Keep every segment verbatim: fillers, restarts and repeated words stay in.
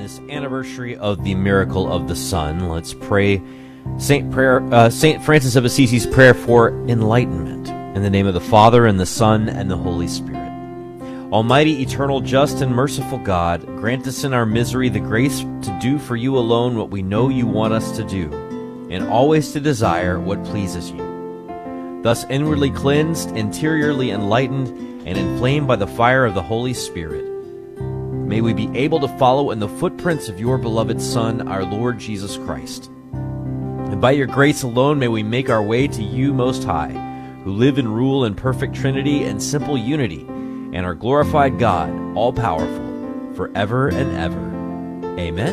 this anniversary of the miracle of the sun, let's pray Saint Prayer, uh, Saint Francis of Assisi's prayer for enlightenment. In the name of the Father, and the Son, and the Holy Spirit. Almighty, eternal, just, and merciful God, grant us in our misery the grace to do for you alone what we know you want us to do, and always to desire what pleases you. Thus inwardly cleansed, interiorly enlightened, and inflamed by the fire of the Holy Spirit, may we be able to follow in the footprints of your beloved Son, our Lord Jesus Christ. And by your grace alone may we make our way to you, Most High, who live and rule in perfect Trinity and simple unity, and are glorified God, all-powerful, forever and ever. Amen.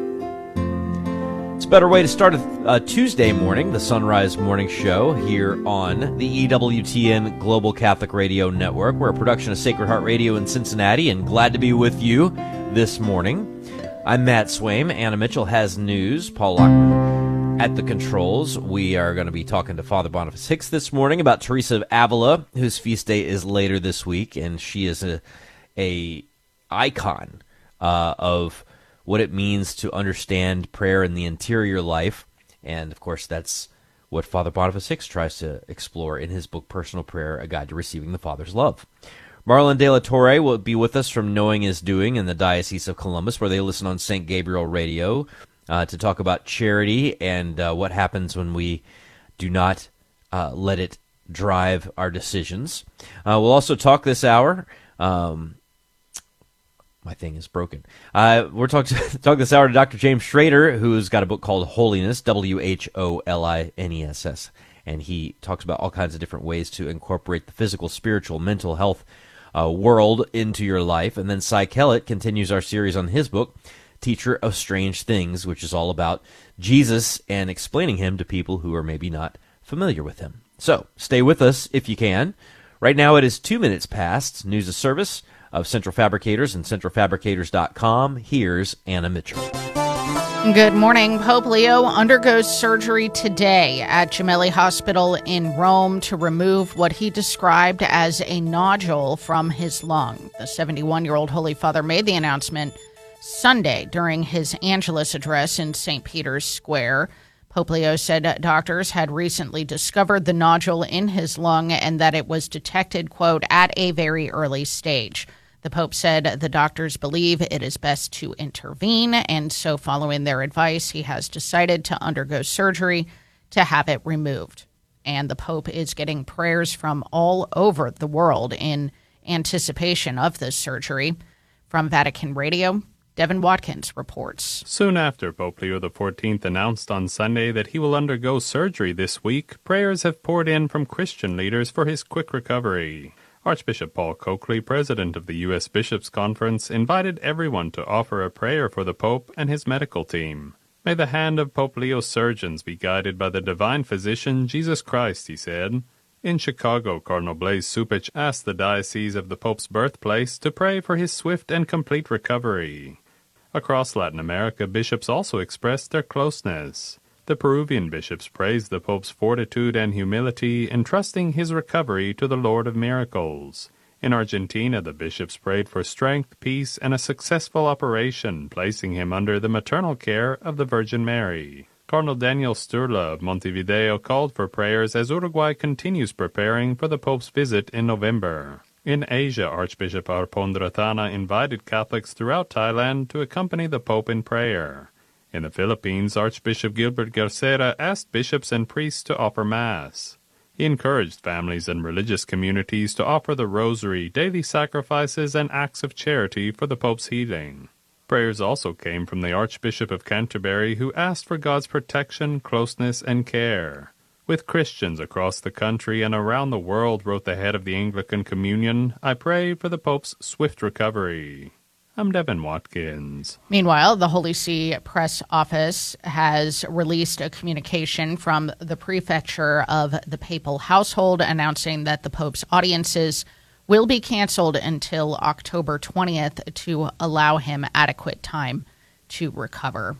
It's a better way to start a, a Tuesday morning, the Sunrise Morning Show, here on the E W T N Global Catholic Radio Network. We're a production of Sacred Heart Radio in Cincinnati, and glad to be with you this morning. I'm Matt Swaim. Anna Mitchell has news. Paul Lockman at the controls. We are going to be talking to Father Boniface Hicks this morning about Teresa of Avila, whose feast day is later this week, and she is a a icon uh, of what it means to understand prayer in the interior life. And, of course, that's what Father Boniface Hicks tries to explore in his book, Personal Prayer, A Guide to Receiving the Father's Love. Marlon De La Torre will be with us from Knowing is Doing in the Diocese of Columbus, where they listen on Saint Gabriel Radio, uh, to talk about charity and uh, what happens when we do not uh, let it drive our decisions. Uh, we'll also talk this hour. Um, my thing is broken. Uh, we're talking talk this hour to Doctor James Schrader, who's got a book called Holiness, W H O L I N E S S, and he talks about all kinds of different ways to incorporate the physical, spiritual, mental health uh, world into your life. And then Cy Kellett continues our series on his book, Teacher of Strange Things, which is all about Jesus and explaining him to people who are maybe not familiar with him. So stay with us if you can. Right now it is two minutes past news of service of Central Fabricators and central fabricators dot com. Here's Anna Mitchell. Good morning. Pope Leo undergoes surgery today at Gemelli Hospital in Rome to remove what he described as a nodule from his lung. The seventy-one-year-old Holy Father made the announcement Sunday during his Angelus address in Saint Peter's Square. Pope Leo said doctors had recently discovered the nodule in his lung and that it was detected, quote, at a very early stage. The Pope said the doctors believe it is best to intervene, and so following their advice, he has decided to undergo surgery to have it removed. And the Pope is getting prayers from all over the world in anticipation of this surgery. From Vatican Radio, Devin Watkins reports. Soon after Pope Leo the fourteenth announced on Sunday that he will undergo surgery this week, prayers have poured in from Christian leaders for his quick recovery. Archbishop Paul Coakley, president of the U S Bishops' Conference, invited everyone to offer a prayer for the Pope and his medical team. May the hand of Pope Leo's surgeons be guided by the divine physician, Jesus Christ, he said. In Chicago, Cardinal Blaise Cupich asked the Diocese of the Pope's birthplace to pray for his swift and complete recovery. Across Latin America, bishops also expressed their closeness. The Peruvian bishops praised the Pope's fortitude and humility, entrusting his recovery to the Lord of Miracles. In Argentina, the bishops prayed for strength, peace, and a successful operation, placing him under the maternal care of the Virgin Mary. Cardinal Daniel Sturla of Montevideo called for prayers as Uruguay continues preparing for the Pope's visit in November. In Asia, Archbishop Arpon invited Catholics throughout Thailand to accompany the Pope in prayer. In the Philippines, Archbishop Gilbert Garcera asked bishops and priests to offer Mass. He encouraged families and religious communities to offer the rosary, daily sacrifices, and acts of charity for the Pope's healing. Prayers also came from the Archbishop of Canterbury, who asked for God's protection, closeness, and care. With Christians across the country and around the world, wrote the head of the Anglican Communion, I pray for the Pope's swift recovery. I'm Devin Watkins. Meanwhile, the Holy See Press Office has released a communication from the Prefecture of the Papal Household announcing that the Pope's audiences will be canceled until October twentieth to allow him adequate time to recover.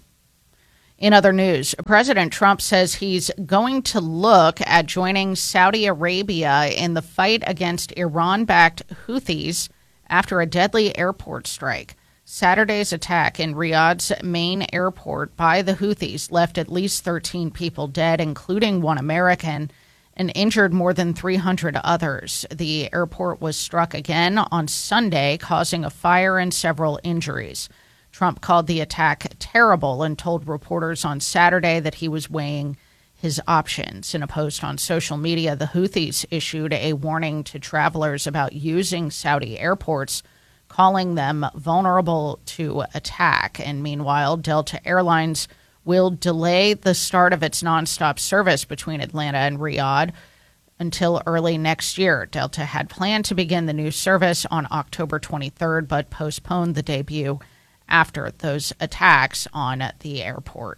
In other news, President Trump says he's going to look at joining Saudi Arabia in the fight against Iran-backed Houthis after a deadly airport strike. Saturday's attack in Riyadh's main airport by the Houthis left at least thirteen people dead, including one American, and injured more than three hundred others. The airport was struck again on Sunday, causing a fire and several injuries. Trump called the attack terrible and told reporters on Saturday that he was weighing his options. In a post on social media, the Houthis issued a warning to travelers about using Saudi airports, calling them vulnerable to attack. And meanwhile, Delta Airlines will delay the start of its nonstop service between Atlanta and Riyadh until early next year. Delta had planned to begin the new service on October twenty-third, but postponed the debut after those attacks on the airport.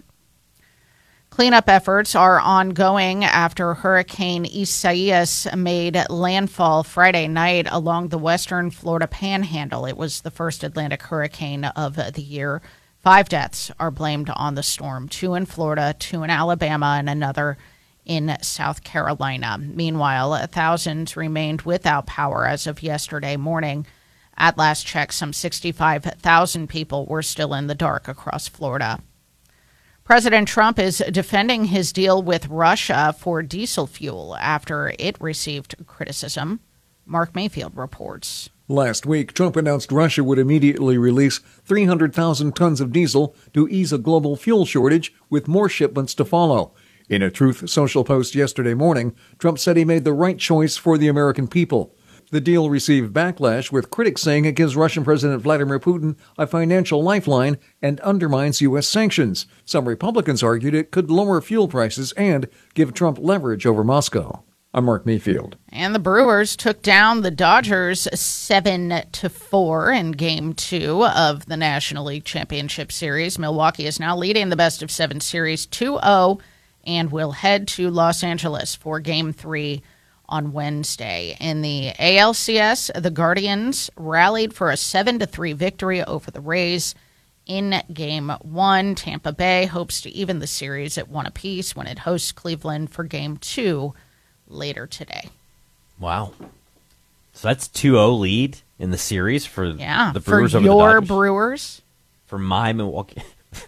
Cleanup efforts are ongoing after Hurricane Isaias made landfall Friday night along the western Florida Panhandle. It was the first Atlantic hurricane of the year. Five deaths are blamed on the storm, two in Florida, two in Alabama, and another in South Carolina. Meanwhile, thousands remained without power as of yesterday morning. At last check, some sixty-five thousand people were still in the dark across Florida. President Trump is defending his deal with Russia for diesel fuel after it received criticism. Mark Mayfield reports. Last week, Trump announced Russia would immediately release three hundred thousand tons of diesel to ease a global fuel shortage, with more shipments to follow. In a Truth Social post yesterday morning, Trump said he made the right choice for the American people. The deal received backlash, with critics saying it gives Russian President Vladimir Putin a financial lifeline and undermines U S sanctions. Some Republicans argued it could lower fuel prices and give Trump leverage over Moscow. I'm Mark Mayfield. And the Brewers took down the Dodgers seven to four in Game two of the National League Championship Series. Milwaukee is now leading the best of seven series two oh and will head to Los Angeles for Game three on Wednesday. In the A L C S, the Guardians rallied for a seven to three victory over the Rays in Game one. Tampa Bay hopes to even the series at one apiece when it hosts Cleveland for Game two later today. Wow. So that's two oh lead in the series for yeah, the Brewers for over your the Dodgers? Brewers. For my Milwaukee.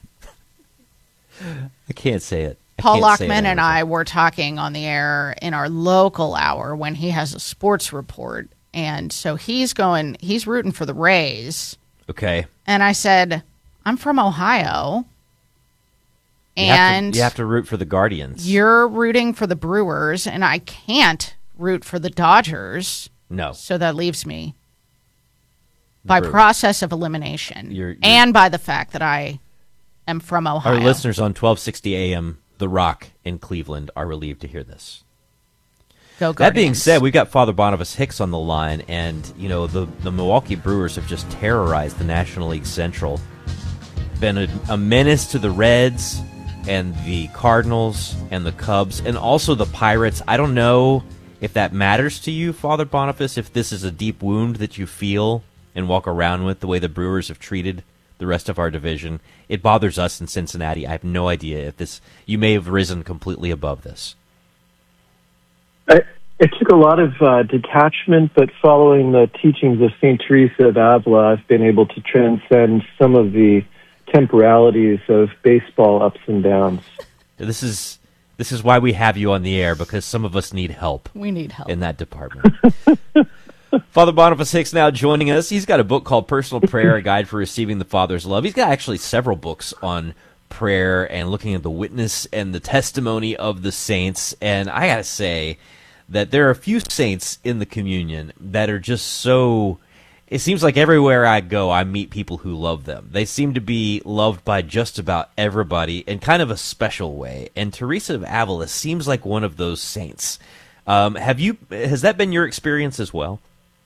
I can't say it. Paul Lockman and I were talking on the air in our local hour when he has a sports report. And so he's going, he's rooting for the Rays. Okay. And I said, I'm from Ohio. You And have to, you have to root for the Guardians. You're rooting for the Brewers, and I can't root for the Dodgers. No. So that leaves me The by Brewers. process of elimination You're- you're- and by the fact that I am from Ohio. Our listeners on twelve sixty A M, The Rock in Cleveland, are relieved to hear this. Go That Guardians. being said, we've got Father Boniface Hicks on the line, and, you know, the, the Milwaukee Brewers have just terrorized the National League Central. Been a, a menace to the Reds and the Cardinals and the Cubs and also the Pirates. I don't know if that matters to you, Father Boniface, if this is a deep wound that you feel and walk around with, the way the Brewers have treated the rest of our division. It bothers us in Cincinnati. I have no idea if this, you may have risen completely above this. I, it took a lot of uh, detachment, but following the teachings of Saint Teresa of Avila, I've been able to transcend some of the temporalities of baseball ups and downs. This is this is why we have you on the air, because some of us need help. We need help. In that department. Father Boniface Hicks now joining us. He's got a book called Personal Prayer, A Guide for Receiving the Father's Love. He's got actually several books on prayer and looking at the witness and the testimony of the saints. And I got to say that there are a few saints in the communion that are just so... It seems like everywhere I go, I meet people who love them. They seem to be loved by just about everybody in kind of a special way. And Teresa of Avila seems like one of those saints. Um, have you? Has that been your experience as well?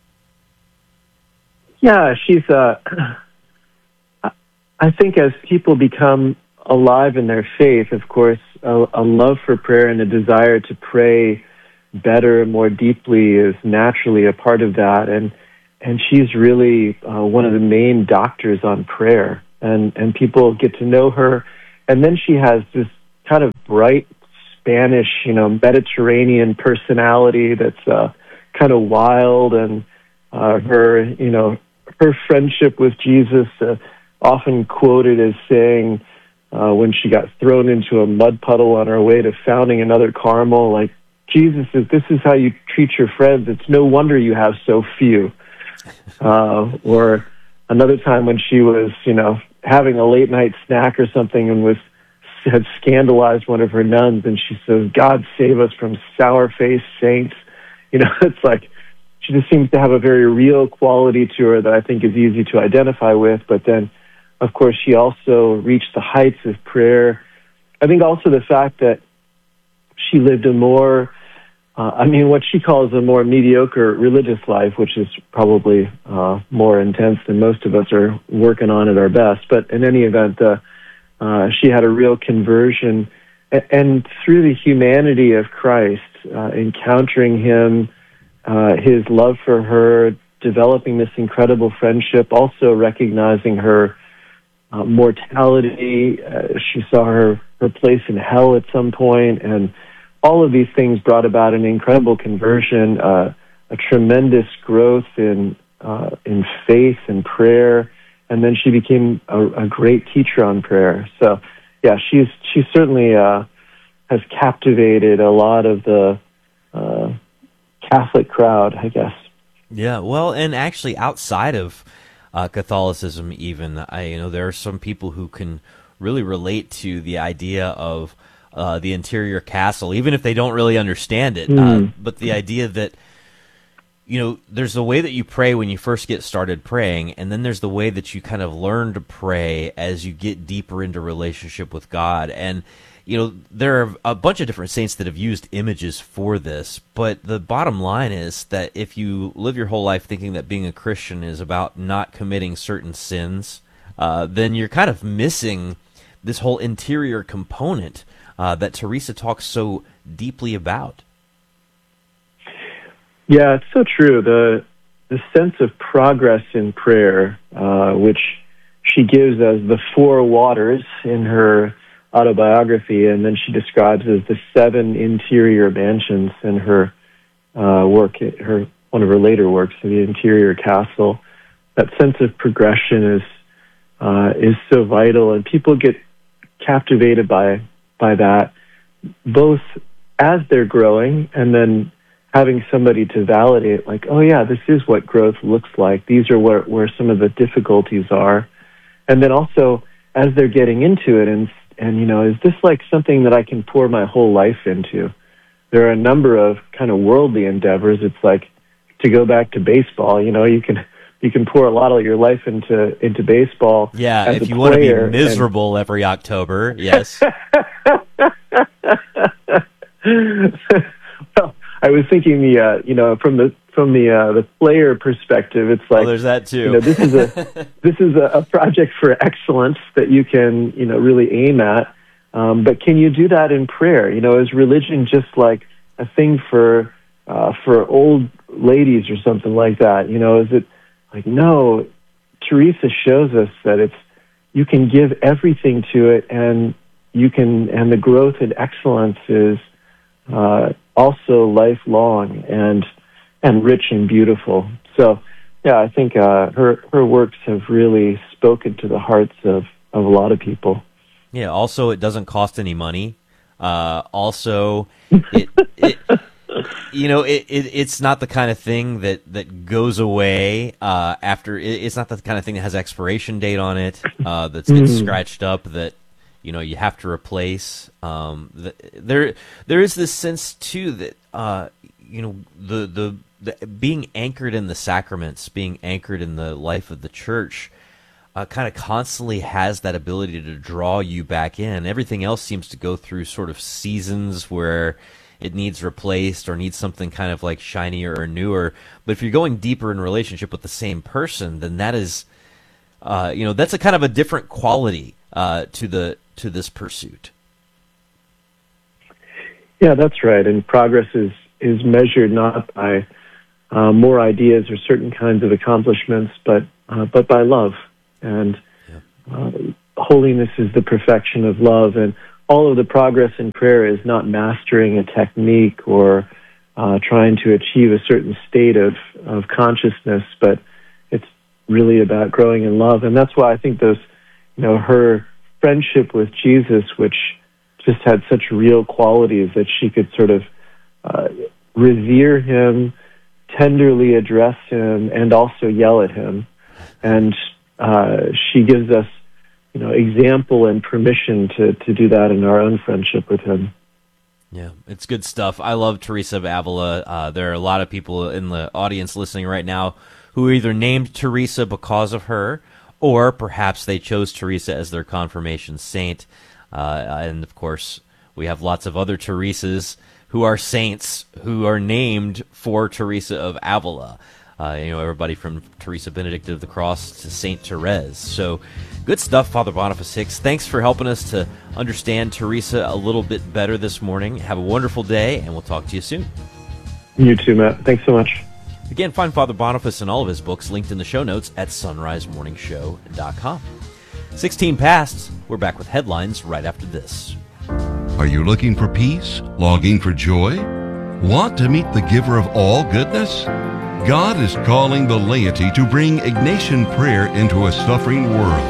Yeah, she's. Uh, I think as people become alive in their faith, of course, a, a love for prayer and a desire to pray better and more deeply is naturally a part of that. And and she's really uh, one of the main doctors on prayer. And, and people get to know her. And then she has this kind of bright Spanish, you know, Mediterranean personality that's uh, kind of wild. And uh, her, you know, her friendship with Jesus, uh, often quoted as saying, uh, when she got thrown into a mud puddle on her way to founding another Carmel, like, Jesus says, this is how you treat your friends. It's no wonder you have so few. Uh, or another time when she was, you know, having a late night snack or something and was had scandalized one of her nuns, and she says, God save us from sour-faced saints. You know, it's like she just seems to have a very real quality to her that I think is easy to identify with. But then, of course, she also reached the heights of prayer. I think also the fact that she lived a more, uh, I mean, what she calls a more mediocre religious life, which is probably uh, more intense than most of us are working on at our best. But in any event, uh, uh, she had a real conversion. And, and through the humanity of Christ, uh, encountering him, uh, his love for her, developing this incredible friendship, also recognizing her uh, mortality. Uh, she saw her, her place in hell at some point, and all of these things brought about an incredible conversion, uh, a tremendous growth in uh, in faith and prayer, and then she became a, a great teacher on prayer. So, yeah, she's she certainly uh, has captivated a lot of the uh, Catholic crowd, I guess. Yeah, well, and actually outside of uh, Catholicism, even I, you know, there are some people who can really relate to the idea of Uh, the interior castle, even if they don't really understand it. Mm. Uh, but the idea that, you know, there's the way that you pray when you first get started praying, and then there's the way that you kind of learn to pray as you get deeper into relationship with God. And, you know, there are a bunch of different saints that have used images for this, but the bottom line is that if you live your whole life thinking that being a Christian is about not committing certain sins, uh, then you're kind of missing this whole interior component Uh, that Teresa talks so deeply about. Yeah, it's so true. The the sense of progress in prayer, uh, which she gives as the four waters in her autobiography, and then she describes as the seven interior mansions in her uh, work, her one of her later works, The Interior Castle. That sense of progression is uh, is so vital, and people get captivated by by that, both as they're growing and then having somebody to validate, like, oh yeah, this is what growth looks like. These are where, where some of the difficulties are. And then also as they're getting into it, and, and, you know, is this like something that I can pour my whole life into? There are a number of kind of worldly endeavors. It's like, to go back to baseball, you know, you can you can pour a lot of your life into into baseball. Yeah, if you want to be miserable and... every October, yes. Well, I was thinking the uh, you know from the from the uh, the player perspective, it's like, oh, there's that too. You know, this is a this is a, a project for excellence that you can you know really aim at. Um, but can you do that in prayer? You know, is religion just like a thing for uh, for old ladies or something like that? You know, is it like, no? Teresa shows us that it's you can give everything to it, and you can, and the growth and excellence is uh, also lifelong and and rich and beautiful. So, yeah, I think uh, her her works have really spoken to the hearts of, of a lot of people. Yeah. Also, it doesn't cost any money. Uh, also, it, it you know, it, it it's not the kind of thing that, that goes away uh, after. It, it's not the kind of thing that has expiration date on it. Uh, that's been mm. scratched up. That you know you have to replace. Um, the, there there is this sense too that uh, you know the, the the being anchored in the sacraments, being anchored in the life of the church, uh, kind of constantly has that ability to draw you back in. Everything else seems to go through sort of seasons where it needs replaced or needs something kind of like shinier or newer. But if you're going deeper in relationship with the same person, then that is, uh, you know, that's a kind of a different quality uh, to the to this pursuit. Yeah, that's right. And progress is is measured not by uh, more ideas or certain kinds of accomplishments, but uh, but by love. And yeah. uh, holiness is the perfection of love. And all of the progress in prayer is not mastering a technique or uh, trying to achieve a certain state of, of consciousness, but it's really about growing in love. And that's why I think those, you know, her friendship with Jesus, which just had such real qualities that she could sort of uh, revere him, tenderly address him, and also yell at him. And uh, she gives us, you know, example and permission to, to do that in our own friendship with him. Yeah, it's good stuff. I love Teresa of Avila. Uh, there are a lot of people in the audience listening right now who are either named Teresa because of her, or perhaps they chose Teresa as their confirmation saint. Uh, and, of course, we have lots of other Teresas who are saints who are named for Teresa of Avila. Uh, you know, everybody from Teresa Benedict of the Cross to Saint Therese. So, good stuff, Father Boniface Hicks. Thanks for helping us to understand Teresa a little bit better this morning. Have a wonderful day, and we'll talk to you soon. You too, Matt. Thanks so much. Again, find Father Boniface and all of his books linked in the show notes at sunrise morning show dot com. sixteen past. We're back with headlines right after this. Are you looking for peace? Longing for joy? Want to meet the giver of all goodness? God is calling the laity to bring Ignatian prayer into a suffering world.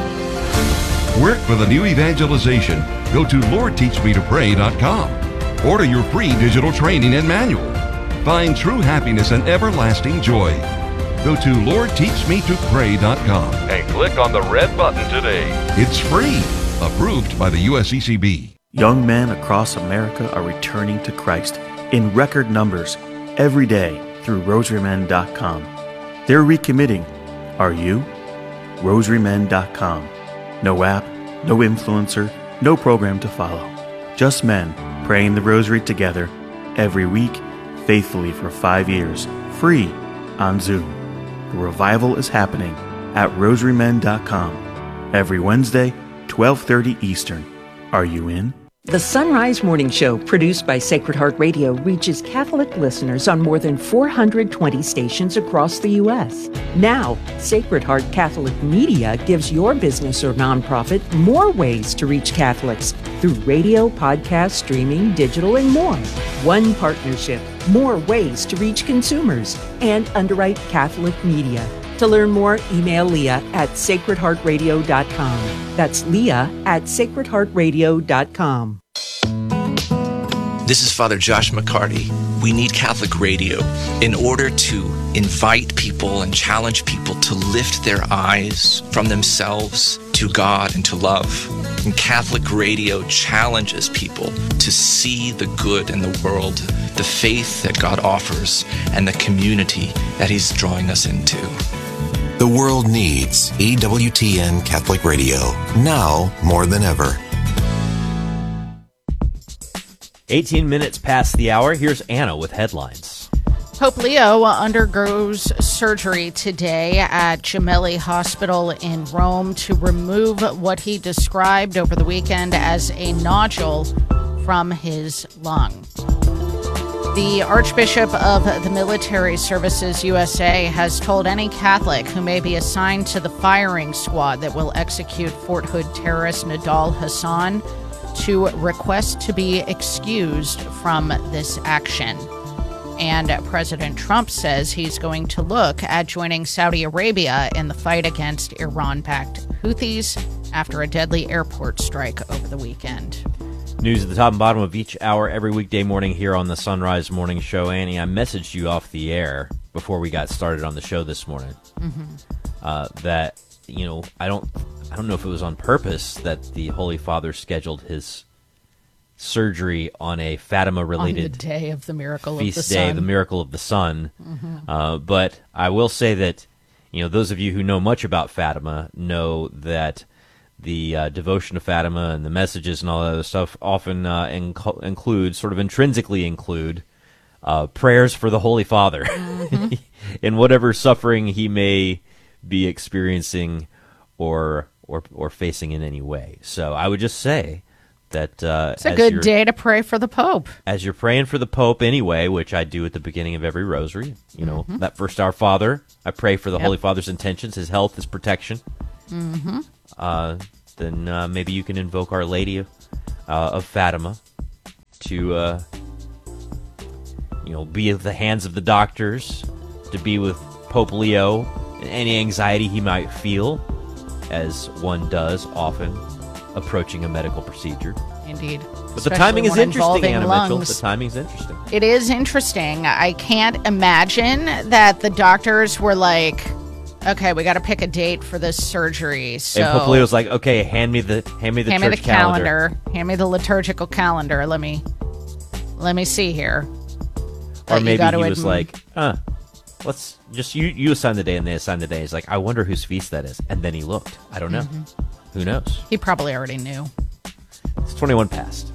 Work for the new evangelization. Go to lord teach me to pray dot com. Order your free digital training and manual. Find true happiness and everlasting joy. Go to lord teach me to pray dot com and click on the red button today. It's free. Approved by the U S E C B. Young men across America are returning to Christ in record numbers every day through rosary men dot com. They're recommitting. Are you? rosary men dot com. No app, no influencer, no program to follow. Just men praying the rosary together every week, faithfully for five years, free on Zoom. The revival is happening at rosary men dot com every Wednesday, twelve thirty Eastern. Are you in? The Sunrise Morning Show, produced by Sacred Heart Radio, reaches Catholic listeners on more than four hundred twenty stations across the U S. Now, Sacred Heart Catholic Media gives your business or nonprofit more ways to reach Catholics through radio, podcast, streaming, digital, and more. One partnership, more ways to reach consumers, and underwrite Catholic media. To learn more, email Leah at sacred heart radio dot com. That's Leah at sacred heart radio dot com. This is Father Josh McCarty. We need Catholic radio in order to invite people and challenge people to lift their eyes from themselves to God and to love. And Catholic radio challenges people to see the good in the world, the faith that God offers, and the community that He's drawing us into. The world needs E W T N Catholic Radio, now more than ever. eighteen minutes past the hour. Here's Anna with headlines. Pope Leo undergoes surgery today at Gemelli Hospital in Rome to remove what he described over the weekend as a nodule from his lung. The Archbishop of the Military Services U S A has told any Catholic who may be assigned to the firing squad that will execute Fort Hood terrorist Nidal Hassan to request to be excused from this action. And President Trump says he's going to look at joining Saudi Arabia in the fight against Iran-backed Houthis after a deadly airport strike over the weekend. News at the top and bottom of each hour every weekday morning here on the Sunrise Morning Show. Annie, I messaged you off the air before we got started on the show this morning mm-hmm. uh, that, you know, I don't I don't know if it was on purpose that the Holy Father scheduled his surgery on a Fatima-related on the day of the miracle feast of the day, sun. the miracle of the sun. Mm-hmm. Uh, but I will say that, you know, those of you who know much about Fatima know that the uh, devotion to Fatima and the messages and all that other stuff often uh, inc- include, sort of intrinsically include, uh, prayers for the Holy Father mm-hmm. in whatever suffering he may be experiencing or or or facing in any way. So I would just say that uh, it's a good day to pray for the Pope. As you're praying for the Pope anyway, which I do at the beginning of every rosary, you know, mm-hmm. that first Our Father, I pray for the yep. Holy Father's intentions, his health, his protection. Mm-hmm. Uh, then uh, maybe you can invoke Our Lady of, uh, of Fatima to, uh, you know, be at the hands of the doctors, to be with Pope Leo any anxiety he might feel, as one does often approaching a medical procedure. Indeed. But the timing is interesting, involving Anna lungs. Mitchell. The timing's interesting. It is interesting. I can't imagine that the doctors were like, okay, we got to pick a date for this surgery. So And hopefully it was like, okay, hand me the hand me the hand church me the calendar. calendar. Hand me the liturgical calendar. Let me let me see here. Or That you maybe he gotta was adm- like, uh, let's just, you, you assign the day and they assign the day. He's like, I wonder whose feast that is. And then he looked. I don't know. Mm-hmm. Who knows? He probably already knew. It's twenty-one past.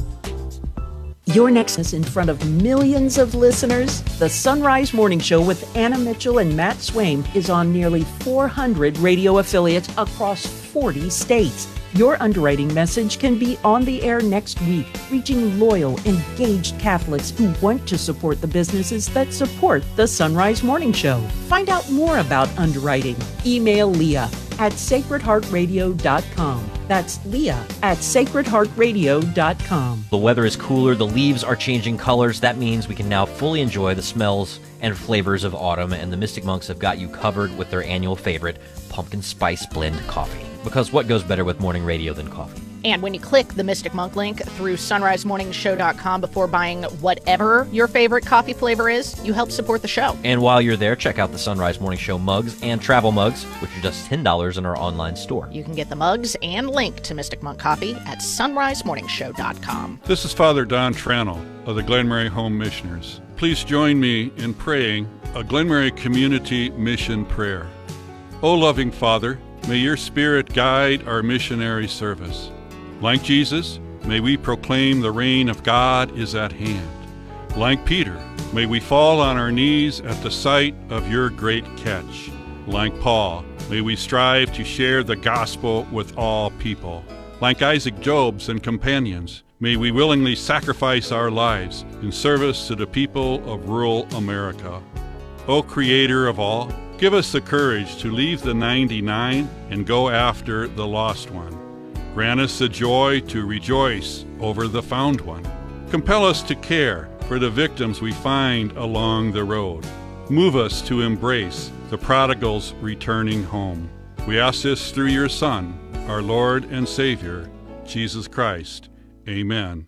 Your next is in front of millions of listeners. The Sunrise Morning Show with Anna Mitchell and Matt Swaim is on nearly four hundred radio affiliates across forty states. Your underwriting message can be on the air next week, reaching loyal, engaged Catholics who want to support the businesses that support the Sunrise Morning Show. Find out more about underwriting. Email Leah at sacred heart radio dot com. That's Leah at sacred heart radio dot com. The weather is cooler, the leaves are changing colors. That means we can now fully enjoy the smells and flavors of autumn, and the Mystic Monks have got you covered with their annual favorite, pumpkin spice blend coffee. Because what goes better with morning radio than coffee? And when you click the Mystic Monk link through sunrise morning show dot com before buying whatever your favorite coffee flavor is, you help support the show. And while you're there, check out the Sunrise Morning Show mugs and travel mugs, which are just ten dollars in our online store. You can get the mugs and link to Mystic Monk Coffee at sunrise morning show dot com. This is Father Don Tranel of the Glen Mary Home Missioners. Please join me in praying a Glen Mary Community Mission Prayer. O loving Father, may your Spirit guide our missionary service. Like Jesus, may we proclaim the reign of God is at hand. Like Peter, may we fall on our knees at the sight of your great catch. Like Paul, may we strive to share the gospel with all people. Like Isaac Job's and companions, may we willingly sacrifice our lives in service to the people of rural America. O Creator of all, give us the courage to leave the ninety-nine and go after the lost one. Grant us the joy to rejoice over the found one. Compel us to care for the victims we find along the road. Move us to embrace the prodigals returning home. We ask this through your Son, our Lord and Savior, Jesus Christ. Amen.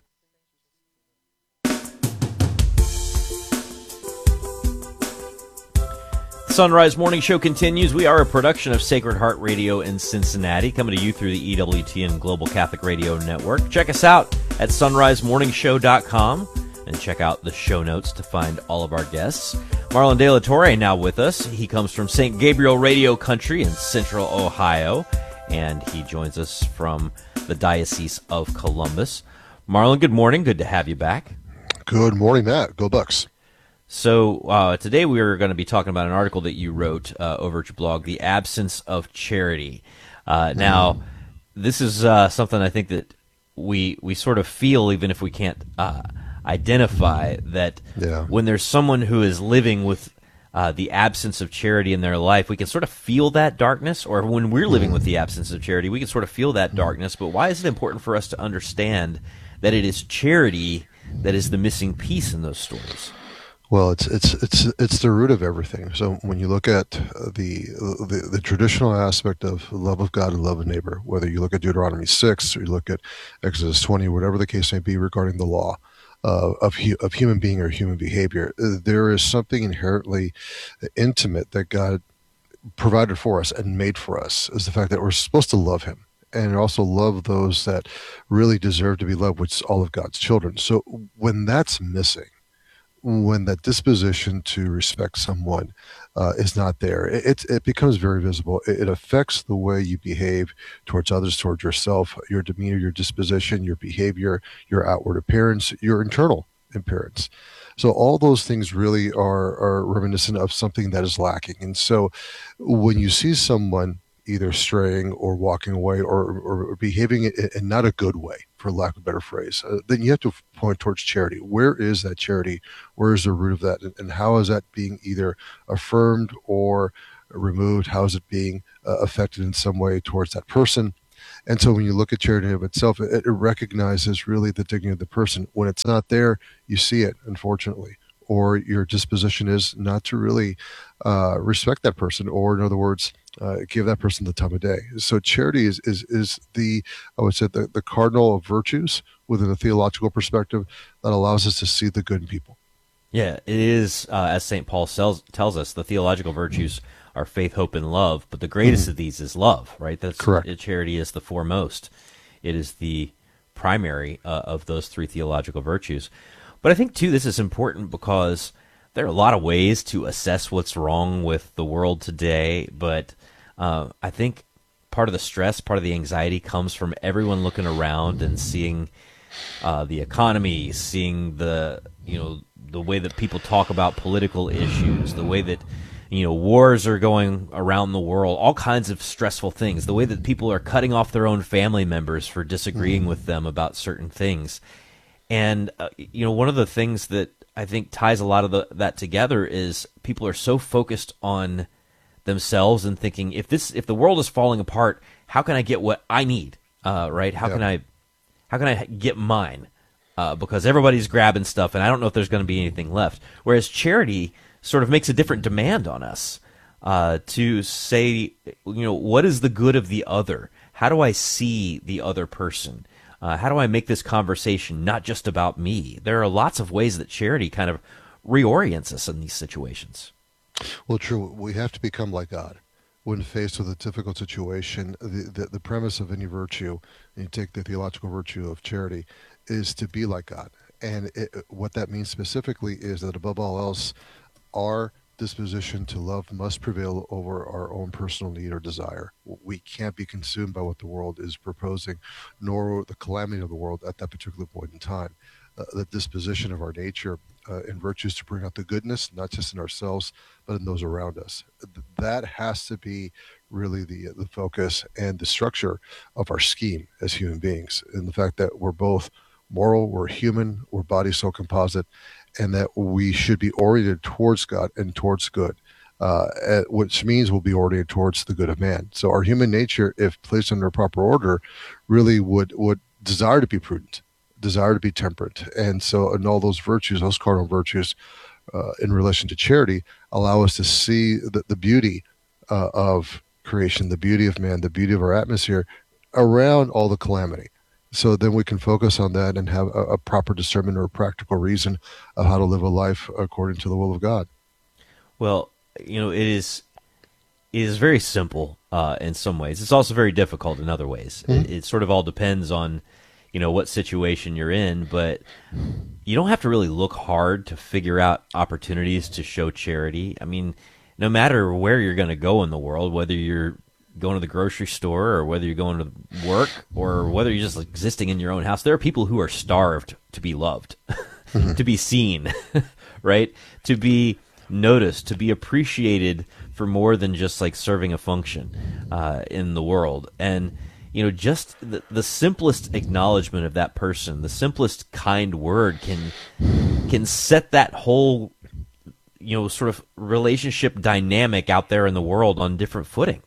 Sunrise Morning Show continues. We are a production of Sacred Heart Radio in Cincinnati, coming to you through the E W T N Global Catholic Radio Network. Check us out at sunrise morning show dot com and check out the show notes to find all of our guests. Marlon De La Torre now with us. He comes from Saint Gabriel Radio Country in Central Ohio, and he joins us from the Diocese of Columbus. Marlon, good morning. Good to have you back. Good morning, Matt. Go Bucks. So uh, today we are going to be talking about an article that you wrote uh, over at your blog, The Absence of Charity. Uh, now, mm. this is uh, something I think that we we sort of feel, even if we can't uh, identify, that yeah. when there's someone who is living with uh, the absence of charity in their life, we can sort of feel that darkness, or when we're living mm. with the absence of charity, we can sort of feel that mm. darkness. But why is it important for us to understand that it is charity that is the missing piece in those stories? Well, it's it's it's it's the root of everything. So when you look at the the, the traditional aspect of love of God and love of neighbor, whether you look at Deuteronomy six or you look at Exodus twenty, whatever the case may be regarding the law uh, of hu- of human being or human behavior, there is something inherently intimate that God provided for us and made for us, is the fact that we're supposed to love Him. And also love those that really deserve to be loved, which is all of God's children. So when that's missing, when that disposition to respect someone uh, is not there, it, it becomes very visible. It, it affects the way you behave towards others, towards yourself, your demeanor, your disposition, your behavior, your outward appearance, your internal appearance. So all those things really are, are reminiscent of something that is lacking. And so when you see someone either straying or walking away or, or behaving in, in not a good way, for lack of a better phrase, uh, then you have to point towards charity. Where is that charity? Where is the root of that? And, and how is that being either affirmed or removed? How is it being uh, affected in some way towards that person? And so when you look at charity of itself, it, it recognizes really the dignity of the person. When it's not there, you see it, unfortunately. or your disposition is not to really uh, respect that person, or in other words, uh, give that person the time of day. So charity is is is the, I would say, the, the cardinal of virtues within a theological perspective that allows us to see the good in people. Yeah, it is, uh, as Saint Paul tells, tells us, the theological virtues are faith, hope, and love, but the greatest mm-hmm. of these is love, right? That's correct. Charity is the foremost. It is the primary uh, of those three theological virtues. But I think, too, this is important because there are a lot of ways to assess what's wrong with the world today, but uh, I think part of the stress, part of the anxiety comes from everyone looking around and seeing uh, the economy, seeing the, you know, the way that people talk about political issues, the way that, you know, wars are going around the world, all kinds of stressful things, the way that people are cutting off their own family members for disagreeing mm-hmm. with them about certain things. And, uh, you know, one of the things that I think ties a lot of the, that together is people are so focused on themselves and thinking, if this, if the world is falling apart, how can I get what I need? Uh, right? How yeah. can I, how can I get mine? Uh, because everybody's grabbing stuff, and I don't know if there's going to be anything left. Whereas charity sort of makes a different demand on us uh, to say, you know, what is the good of the other? How do I see the other person? Uh, how do I make this conversation not just about me? There are lots of ways that charity kind of reorients us in these situations. Well, true. We have to become like God. When faced with a difficult situation, the, the, the premise of any virtue, and you take the theological virtue of charity, is to be like God. And it, what that means specifically is that above all else, our disposition to love must prevail over our own personal need or desire. We can't be consumed by what the world is proposing, nor the calamity of the world at that particular point in time. Uh, the disposition of our nature uh, and virtues to bring out the goodness, not just in ourselves, but in those around us. That has to be really the the focus and the structure of our scheme as human beings. And the fact that we're both moral, we're human, we're body, soul composite, and that we should be oriented towards God and towards good, uh, which means we'll be oriented towards the good of man. So our human nature, if placed under proper order, really would, would desire to be prudent, desire to be temperate. And so in all those virtues, those cardinal virtues uh, in relation to charity, allow us to see the, the beauty uh, of creation, the beauty of man, the beauty of our atmosphere around all the calamity. So then we can focus on that and have a, a proper discernment or a practical reason of how to live a life according to the will of God. Well, you know, it is it is very simple uh, in some ways. It's also very difficult in other ways. Mm-hmm. It, it sort of all depends on, you know, what situation you're in, but you don't have to really look hard to figure out opportunities to show charity. I mean, no matter where you're going to go in the world, whether you're going to the grocery store or whether you're going to work or whether you're just existing in your own house, there are people who are starved to be loved, mm-hmm. to be seen, right? To be noticed, to be appreciated for more than just like serving a function uh, in the world. And, you know, just the, the simplest acknowledgement of that person, the simplest kind word can can set that whole, you know, sort of relationship dynamic out there in the world on different footing.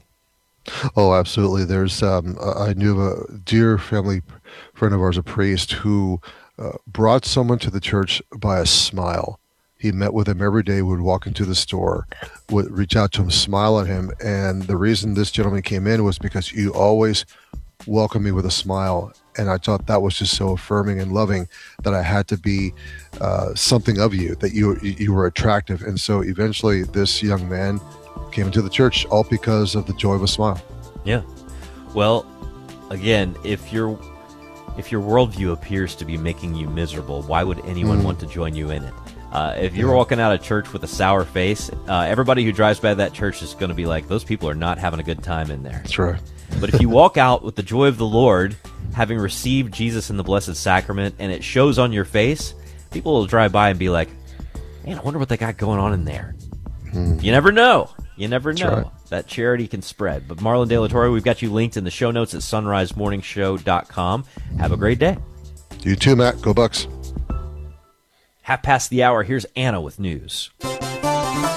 Oh, absolutely. There's, um, I knew of a dear family friend of ours, a priest, who uh, brought someone to the church by a smile. He met with him every day, would walk into the store, would reach out to him, smile at him. And the reason this gentleman came in was because you always welcome me with a smile. And I thought that was just so affirming and loving that I had to be uh, something of you, that you you were attractive. And so eventually this young man came into the church, all because of the joy of a smile. Yeah. Well, again, if your if your worldview appears to be making you miserable, why would anyone mm. want to join you in it? Uh, if you're yeah. walking out of church with a sour face, uh, everybody who drives by that church is going to be like, those people are not having a good time in there. That's right. But if you walk out with the joy of the Lord, having received Jesus in the Blessed Sacrament, and it shows on your face, people will drive by and be like, man, I wonder what they got going on in there. Mm. You never know. You never know. Right. That charity can spread. But Marlon De La Torre, we've got you linked in the show notes at sunrise morning show dot com. Have a great day. You too, Matt. Go Bucks. Half past the hour, here's Anna with news.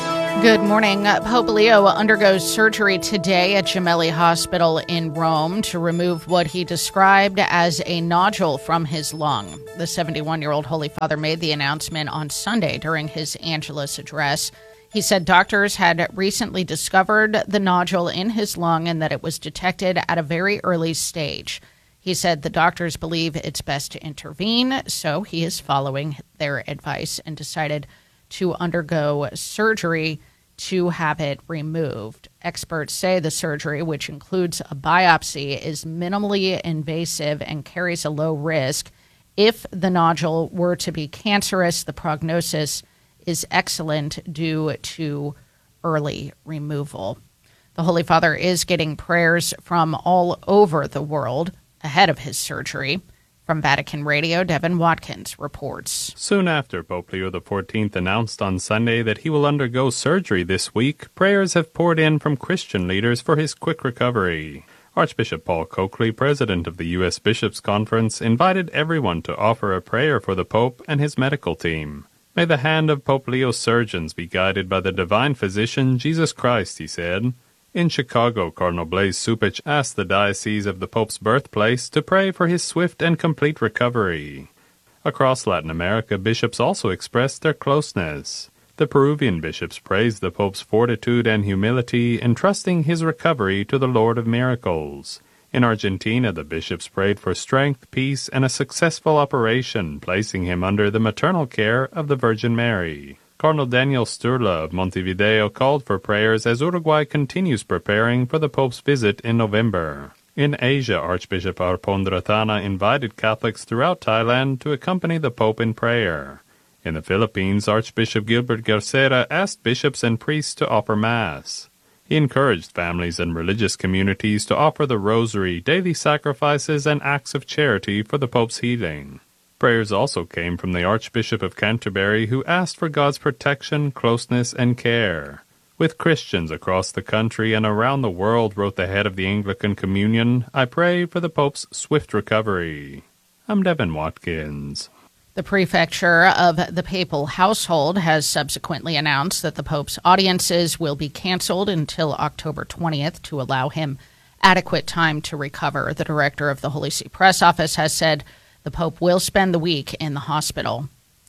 Good morning. Pope Leo undergoes surgery today at Gemelli Hospital in Rome to remove what he described as a nodule from his lung. The seventy-one-year-old Holy Father made the announcement on Sunday during his Angelus address. He said doctors had recently discovered the nodule in his lung and that it was detected at a very early stage. He said the doctors believe it's best to intervene, so he is following their advice and decided to undergo surgery to have it removed. Experts say the surgery, which includes a biopsy, is minimally invasive and carries a low risk. If the nodule were to be cancerous, the prognosis is excellent due to early removal. The Holy Father is getting prayers from all over the world ahead of his surgery. From Vatican Radio, Devin Watkins reports. Soon after Pope Leo the fourteenth announced on Sunday that he will undergo surgery this week, prayers have poured in from Christian leaders for his quick recovery. Archbishop Paul Coakley, president of the U S Bishops' Conference, invited everyone to offer a prayer for the Pope and his medical team. May the hand of Pope Leo's surgeons be guided by the divine physician, Jesus Christ, he said. In Chicago, Cardinal Blaise Cupich asked the Diocese of the Pope's birthplace to pray for his swift and complete recovery. Across Latin America, bishops also expressed their closeness. The Peruvian bishops praised the Pope's fortitude and humility, entrusting his recovery to the Lord of Miracles. In Argentina, the bishops prayed for strength, peace, and a successful operation, placing him under the maternal care of the Virgin Mary. Cardinal Daniel Sturla of Montevideo called for prayers as Uruguay continues preparing for the Pope's visit in November. In Asia, Archbishop Arpondratana invited Catholics throughout Thailand to accompany the Pope in prayer. In the Philippines, Archbishop Gilbert Garcera asked bishops and priests to offer Mass. He encouraged families and religious communities to offer the rosary, daily sacrifices, and acts of charity for the Pope's healing. Prayers also came from the Archbishop of Canterbury, who asked for God's protection, closeness, and care. With Christians across the country and around the world, wrote the head of the Anglican Communion, I pray for the Pope's swift recovery. I'm Devin Watkins. The prefecture of the papal household has subsequently announced that the Pope's audiences will be canceled until October twentieth to allow him adequate time to recover. The director of the Holy See Press Office has said the Pope will spend the week in the hospital.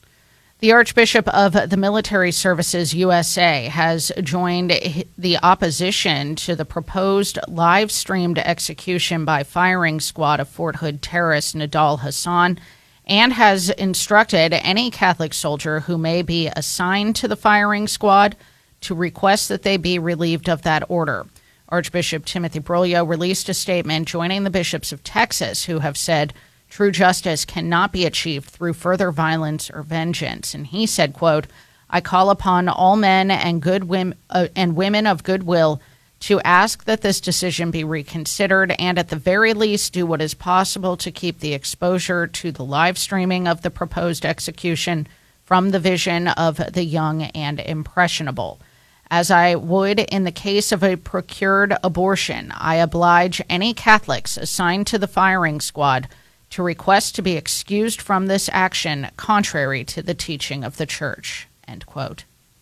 The Archbishop of the Military Services U S A has joined the opposition to the proposed live-streamed execution by firing squad of Fort Hood terrorist Nidal Hassan and has instructed any Catholic soldier who may be assigned to the firing squad to request that they be relieved of that order. Archbishop Timothy Broglio released a statement joining the bishops of Texas who have said true justice cannot be achieved through further violence or vengeance. And he said, quote, I call upon all men and good women, uh, and women of goodwill to ask that this decision be reconsidered and at the very least do what is possible to keep the exposure to the live streaming of the proposed execution from the vision of the young and impressionable. As I would in the case of a procured abortion, I oblige any Catholics assigned to the firing squad to request to be excused from this action contrary to the teaching of the Church, end quote.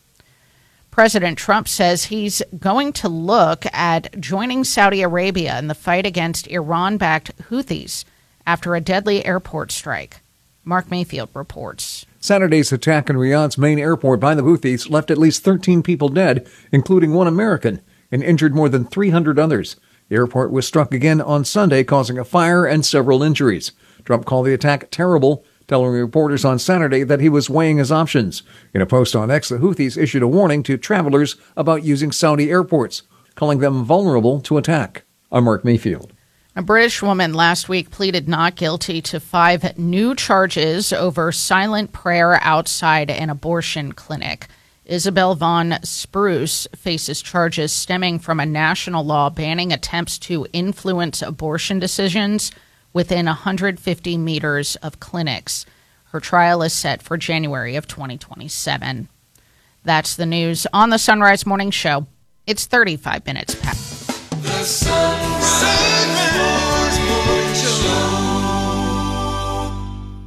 President Trump says he's going to look at joining Saudi Arabia in the fight against Iran-backed Houthis after a deadly airport strike. Mark Mayfield reports. Saturday's attack in Riyadh's main airport by the Houthis left at least thirteen people dead, including one American, and injured more than three hundred others. The airport was struck again on Sunday, causing a fire and several injuries. Trump called the attack terrible, telling reporters on Saturday that he was weighing his options. In a post on X, the Houthis issued a warning to travelers about using Saudi airports, calling them vulnerable to attack. I'm Mark Mayfield. A British woman last week pleaded not guilty to five new charges over silent prayer outside an abortion clinic. Isabel Von Spruce faces charges stemming from a national law banning attempts to influence abortion decisions within one hundred fifty meters of clinics. Her trial is set for January of twenty twenty-seven. That's the news on the Sunrise Morning Show. It's thirty-five minutes past. The Sunrise Morning Show.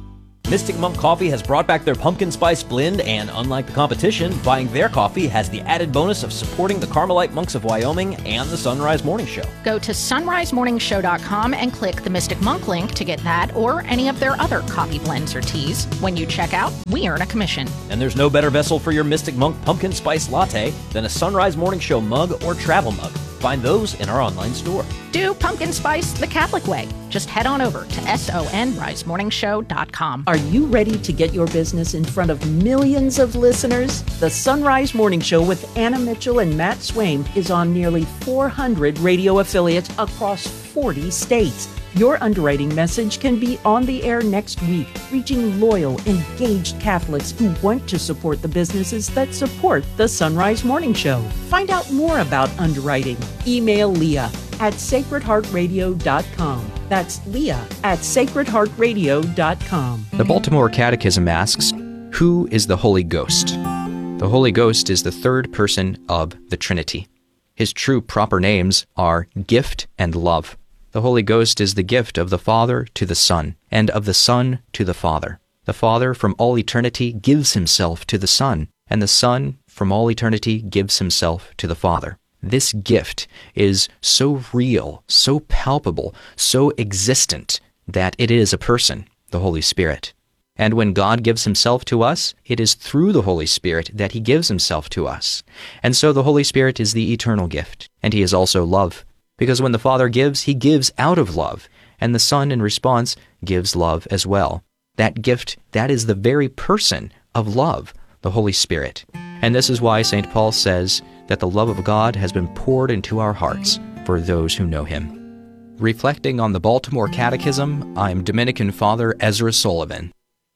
Mystic Monk Coffee has brought back their pumpkin spice blend, and unlike the competition, buying their coffee has the added bonus of supporting the Carmelite Monks of Wyoming and the Sunrise Morning Show. Go to sunrise morning show dot com and click the Mystic Monk link to get that or any of their other coffee blends or teas. When you check out, we earn a commission. And there's no better vessel for your Mystic Monk pumpkin spice latte than a Sunrise Morning Show mug or travel mug. Find those in our online store. Do pumpkin spice the Catholic way. Just head on over to sunrise morning show dot com. Are you ready to get your business in front of millions of listeners? The Sunrise Morning Show with Anna Mitchell and Matt Swain is on nearly four hundred radio affiliates across forty states. Your underwriting message can be on the air next week, reaching loyal, engaged Catholics who want to support the businesses that support the Sunrise Morning Show. Find out more about underwriting. Email Leah at sacred heart radio dot com. That's Leah at sacred heart radio dot com. The Baltimore Catechism asks, who is the Holy Ghost? The Holy Ghost is the third person of the Trinity. His true proper names are gift and love. The Holy Ghost is the gift of the Father to the Son, and of the Son to the Father. The Father from all eternity gives himself to the Son, and the Son from all eternity gives himself to the Father. This gift is so real, so palpable, so existent, that it is a person, the Holy Spirit. And when God gives himself to us, it is through the Holy Spirit that he gives himself to us. And so the Holy Spirit is the eternal gift, and he is also love. Because when the Father gives, he gives out of love, and the Son, in response, gives love as well. That gift, that is the very person of love, the Holy Spirit. And this is why Saint Paul says that the love of God has been poured into our hearts for those who know him. Reflecting on the Baltimore Catechism, I'm Dominican Father Ezra Sullivan.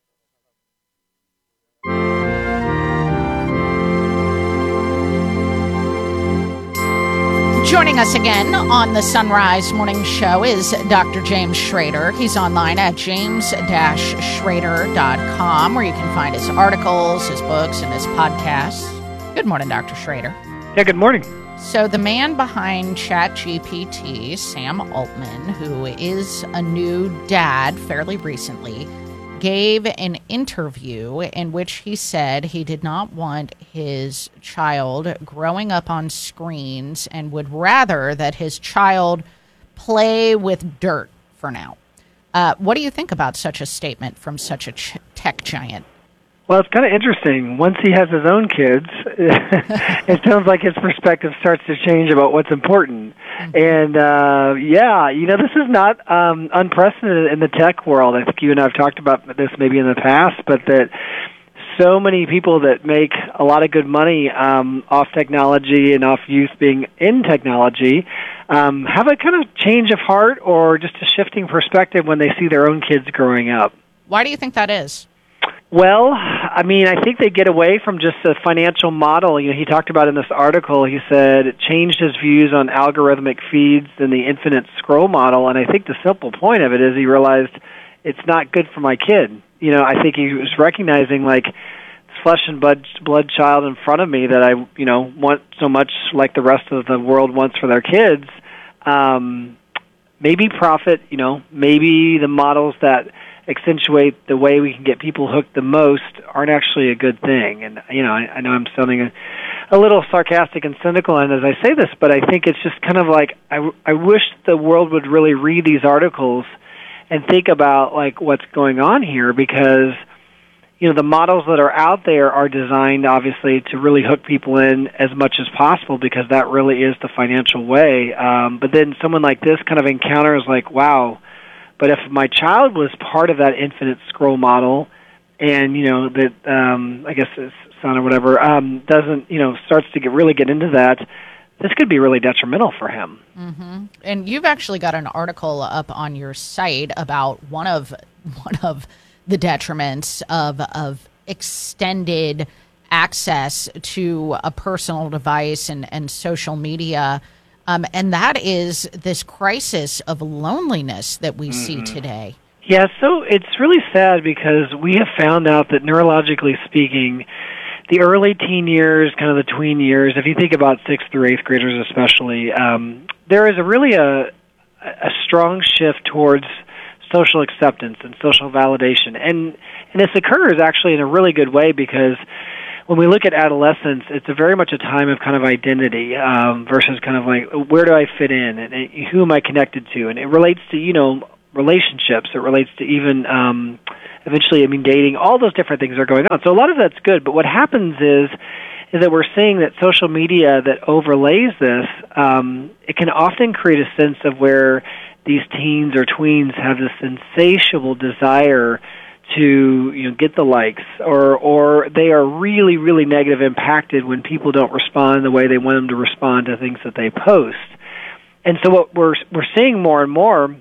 Joining us again on the Sunrise Morning Show is Doctor James Schrader. He's online at james dash schrader dot com, where you can find his articles, his books, and his podcasts. Good morning, Doctor Schrader. Yeah, good morning. So the man behind ChatGPT, Sam Altman, who is a new dad fairly recently, gave an interview in which he said he did not want his child growing up on screens and would rather that his child play with dirt for now. Uh, what do you think about such a statement from such a ch- tech giant? Well, it's kind of interesting. Once he has his own kids, it sounds like his perspective starts to change about what's important. Mm-hmm. And, uh, yeah, you know, this is not um, unprecedented in the tech world. I think you and I have talked about this maybe in the past, but that so many people that make a lot of good money um, off technology and off youth being in technology um, have a kind of change of heart or just a shifting perspective when they see their own kids growing up. Why do you think that is? Well, I mean, I think they get away from just a financial model. You know, he talked about in this article, he said it changed his views on algorithmic feeds and the infinite scroll model, and I think the simple point of it is he realized it's not good for my kid. You know, I think he was recognizing, like, flesh and blood, blood child in front of me that I, you know, want so much like the rest of the world wants for their kids. Um, maybe profit, you know, maybe the models that accentuate the way we can get people hooked the most aren't actually a good thing. And, you know, I, I know I'm sounding a, a little sarcastic and cynical and as I say this, but I think it's just kind of like, I, I wish the world would really read these articles and think about, like, what's going on here, because, you know, the models that are out there are designed, obviously, to really hook people in as much as possible, because that really is the financial way. Um, but then someone like this kind of encounters, like, wow, but if my child was part of that infinite scroll model and, you know, that, um, I guess his son or whatever, um, doesn't, you know, starts to get really get into that, this could be really detrimental for him. Mm-hmm. And you've actually got an article up on your site about one of one of the detriments of of extended access to a personal device and, and social media. Um, and that is this crisis of loneliness that we mm-hmm. see today. Yeah, so it's really sad because we have found out that neurologically speaking, the early teen years, kind of the tween years, if you think about sixth through eighth graders especially, um, there is a really a, a strong shift towards social acceptance and social validation. And, and this occurs actually in a really good way because when we look at adolescence, it's a very much a time of kind of identity um, versus kind of like, where do I fit in and, and who am I connected to? And it relates to, you know, relationships. It relates to even um, eventually, I mean, dating. All those different things are going on. So a lot of that's good. But what happens is, is that we're seeing that social media that overlays this, um, it can often create a sense of where these teens or tweens have this insatiable desire to, you know, get the likes, or or they are really, really negative impacted when people don't respond the way they want them to respond to things that they post. And so what we're we're seeing more and more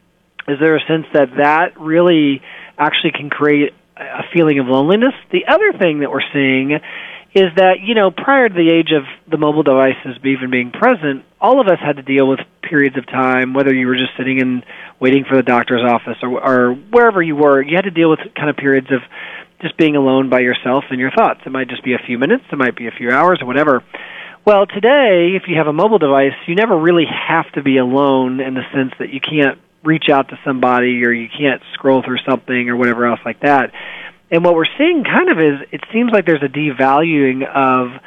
is there a sense that that really actually can create a feeling of loneliness. The other thing that we're seeing is that, you know, prior to the age of the mobile devices even being present, all of us had to deal with periods of time, whether you were just sitting and waiting for the doctor's office or, or wherever you were, you had to deal with kind of periods of just being alone by yourself and your thoughts. It might just be a few minutes, it might be a few hours or whatever. Well, today, if you have a mobile device, you never really have to be alone in the sense that you can't reach out to somebody or you can't scroll through something or whatever else like that. And what we're seeing kind of is, it seems like there's a devaluing of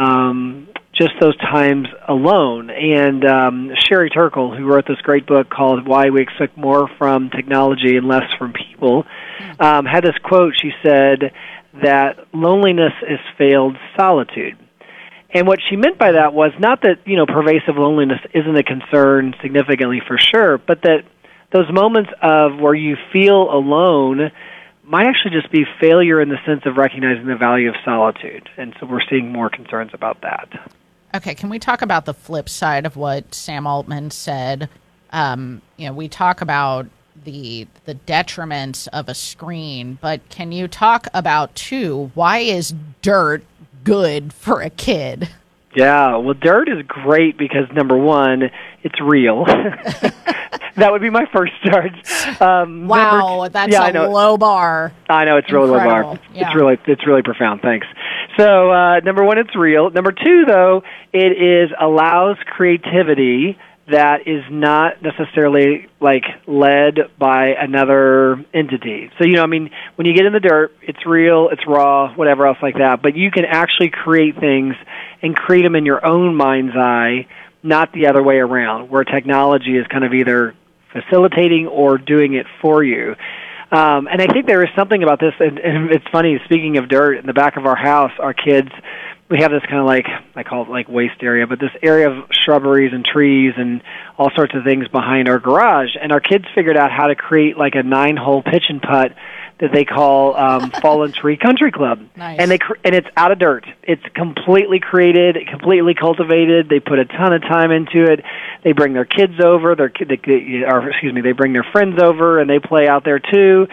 um, just those times alone. And um, Sherry Turkle, who wrote this great book called Why We Expect More from Technology and Less from People, um, had this quote. She said that loneliness is failed solitude. And what she meant by that was not that, you know, pervasive loneliness isn't a concern significantly for sure, but that those moments of where you feel alone might actually just be failure in the sense of recognizing the value of solitude. And so we're seeing more concerns about that. Okay, can we talk about the flip side of what Sam Altman said? Um, you know, we talk about the the detriments of a screen, but can you talk about, too, why is dirt good for a kid? Yeah, well, dirt is great because, number one, it's real. That would be my first start. Um, wow, number, that's yeah, a low bar. I know, it's really low bar. Yeah. It's really, it's really profound. Thanks. So, uh, number one, it's real. Number two, though, it is allows creativity that is not necessarily like led by another entity. So, you know, I mean, when you get in the dirt, it's real, it's raw, whatever else like that. But you can actually create things and create them in your own mind's eye, not the other way around, where technology is kind of either facilitating or doing it for you. Um, and I think there is something about this, and, and it's funny, speaking of dirt, in the back of our house, our kids, we have this kind of like, I call it like waste area, but this area of shrubberies and trees and all sorts of things behind our garage. And our kids figured out how to create like a nine-hole pitch and putt that they call um, Fallen Tree Country Club. Nice. And they cr- and it's out of dirt. It's completely created, completely cultivated. They put a ton of time into it. They bring their kids over, their they, or excuse me, they bring their friends over, and they play out there too.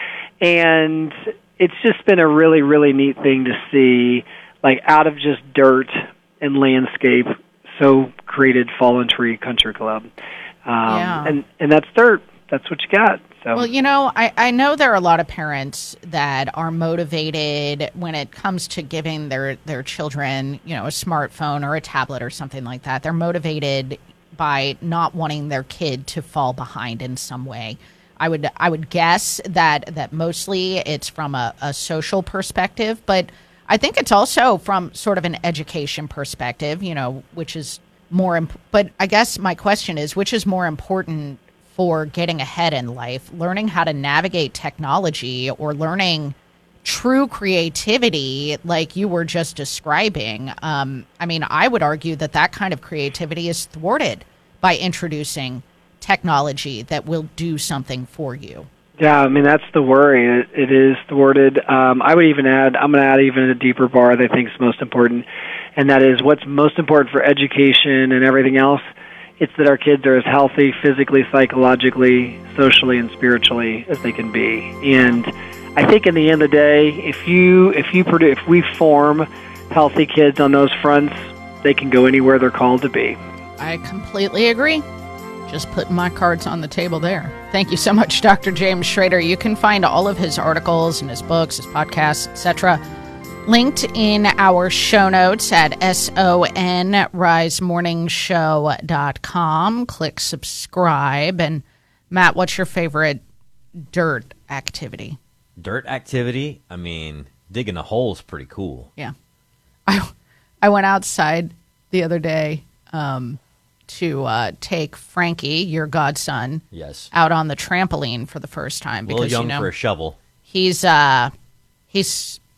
And it's just been a really, really neat thing to see, like out of just dirt and landscape, so created Fallen Tree Country Club. Um, yeah. And and that's dirt. That's what you got. So. Well, you know, I, I know there are a lot of parents that are motivated when it comes to giving their, their children, you know, a smartphone or a tablet or something like that. They're motivated by not wanting their kid to fall behind in some way. I would I would guess that, that mostly it's from a, a social perspective, but I think it's also from sort of an education perspective, you know, which is more imp- but I guess my question is, which is more important for getting ahead in life, learning how to navigate technology or learning true creativity like you were just describing? Um, I mean, I would argue that that kind of creativity is thwarted by introducing technology that will do something for you. Yeah, I mean, that's the worry. It, it is thwarted. Um, I would even add, I'm going to add even a deeper bar that I think is most important, and that is what's most important for education and everything else. It's that our kids are as healthy physically, psychologically, socially, and spiritually as they can be. And I think in the end of the day, if you if you produce, if we form healthy kids on those fronts, they can go anywhere they're called to be. I completely agree. Just putting my cards on the table there. Thank you so much, Doctor James Schrader. You can find all of his articles and his books, his podcasts, et cetera, linked in our show notes at son rise morning show dot com. Click subscribe. And Matt, what's your favorite dirt activity. Dirt activity? I mean, digging a hole is pretty cool. Yeah. I, I went outside the other day um, to uh, take Frankie, your godson, yes, out on the trampoline for the first time. A little Because, young you know, for a shovel. He's uh, he's